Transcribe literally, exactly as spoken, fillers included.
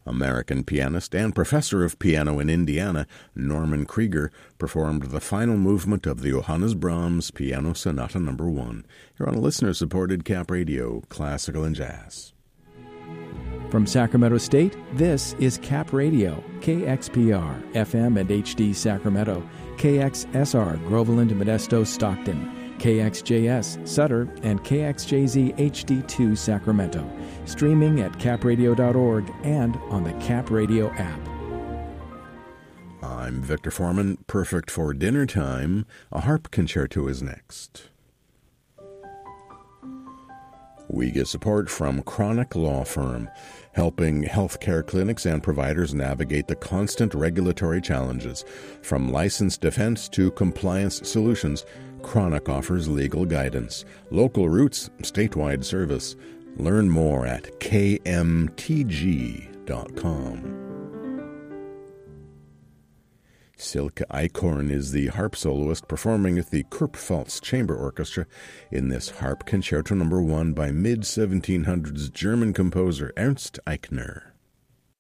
American pianist and professor of piano in Indiana, Norman Krieger, performed the final movement of the Johannes Brahms Piano Sonata Number one, here on listener-supported Cap Radio, Classical and Jazz. From Sacramento State, this is Cap Radio, K X P R, F M and H D Sacramento, K X S R, Groveland, Modesto, Stockton, K X J S, Sutter, and K X J Z H D two, Sacramento. Streaming at cap radio dot org and on the Cap Radio app. I'm Victor Foreman. Perfect for dinner time. A harp concerto is next. We get support from Chronic Law Firm, helping healthcare clinics and providers navigate the constant regulatory challenges. From licensed defense to compliance solutions, Chronic offers legal guidance, local roots, statewide service. Learn more at k m t g dot com. Silke Eichhorn is the harp soloist performing with the Kurpfalz Chamber Orchestra in this harp concerto number one by mid seventeen hundreds German composer Ernst Eichner.